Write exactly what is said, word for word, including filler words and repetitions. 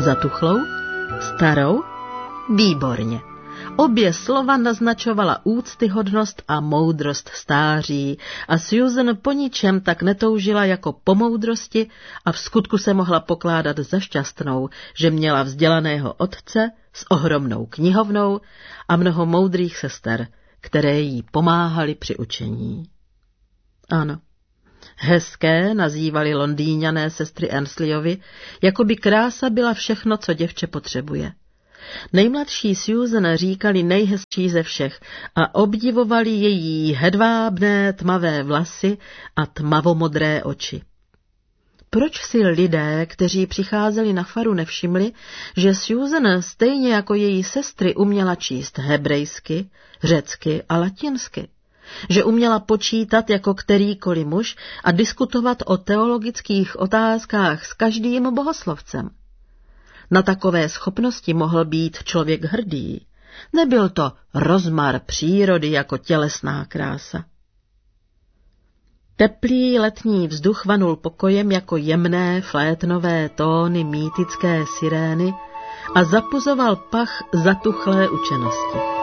Zatuchlou? Starou? Výborně. Obě slova naznačovala úctyhodnost a moudrost stáří a Susan po ničem tak netoužila jako po moudrosti a v skutku se mohla pokládat za šťastnou, že měla vzdělaného otce s ohromnou knihovnou a mnoho moudrých sester, které jí pomáhaly při učení. Ano, hezké nazývali Londýňané sestry Annesleyovy, jako by krása byla všechno, co děvče potřebuje. Nejmladší Susan říkali nejhezčí ze všech a obdivovali její hedvábné tmavé vlasy a tmavomodré oči. Proč si lidé, kteří přicházeli na faru, nevšimli, že Susan stejně jako její sestry uměla číst hebrejsky, řecky a latinsky? Že uměla počítat jako kterýkoliv muž a diskutovat o teologických otázkách s každým bohoslovcem? Na takové schopnosti mohl být člověk hrdý. Nebyl to rozmar přírody jako tělesná krása. Teplý letní vzduch vanul pokojem jako jemné flétnové tóny mýtické sirény a zapuzoval pach zatuchlé učenosti.